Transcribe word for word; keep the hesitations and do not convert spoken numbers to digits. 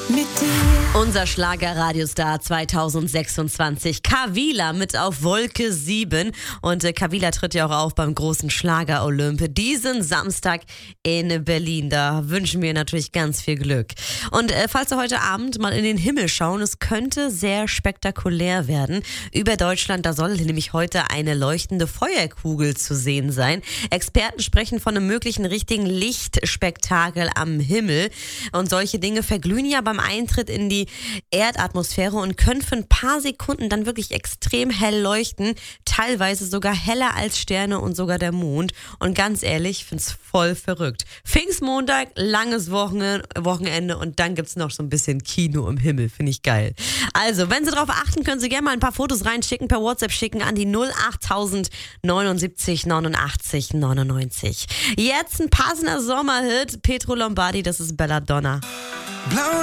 mit dir. Unser Schlager-Radiostar zweitausendsechsundzwanzig, Kavila mit Auf Wolke sieben. Und äh, Kavila tritt ja auch auf beim großen Schlager-Olymp diesen Samstag in Berlin. Da wünschen wir natürlich ganz viel Glück. Und äh, falls Sie heute Abend mal in den Himmel schauen, es könnte sehr spektakulär werden. Über Deutschland, da soll nämlich heute eine leuchtende Feuerkugel zu sehen sein. Experten sprechen von einem möglichen richtigen Lichtspektakel am Himmel. Und solche Dinge verglühen ja beim Eintritt in die Erdatmosphäre und können für ein paar Sekunden dann wirklich extrem hell leuchten, teilweise sogar heller als Sterne und sogar der Mond. Und ganz ehrlich, ich finde es voll verrückt. Pfingstmontag, langes Wochenende und dann gibt es noch so ein bisschen Kino im Himmel, finde ich geil. Also, wenn Sie darauf achten, können Sie gerne mal ein paar Fotos reinschicken, per WhatsApp schicken an die null achttausend neunundsiebzig neunundachtzig neunundneunzig. Jetzt ein passender Sommerhit, Pietro Lombardi, das ist Belladonna. Blau